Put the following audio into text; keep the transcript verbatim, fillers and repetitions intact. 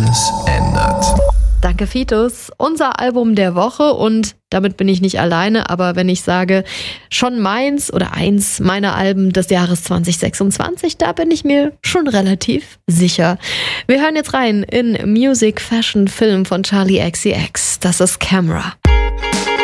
alles ändert. Danke, Fitus. Unser Album der Woche, und damit bin ich nicht alleine, aber wenn ich sage, schon meins oder eins meiner Alben des Jahres zwanzig sechsundzwanzig, da bin ich mir schon relativ sicher. Wir hören jetzt rein in Music, Fashion, Film von Charli X C X. Das ist Camera.